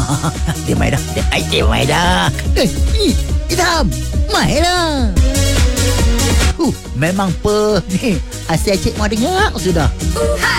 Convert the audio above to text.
Dia mai dah. Dia mai dah. Idham, mai lah. Memang ni. Asyik cik mau dengar sudah.